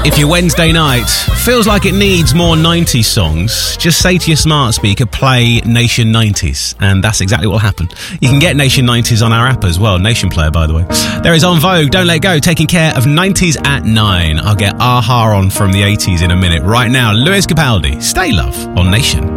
If your Wednesday night feels like it needs more 90s songs, just say to your smart speaker, play Nation 90s. And that's exactly what will happen. You can get Nation 90s on our app as well. Nation Player, by the way. There is En Vogue, Don't Let Go, taking care of 90s at 9. I'll get Aha on from the 80s in a minute. Right now, Lewis Capaldi, Stay Love on Nation.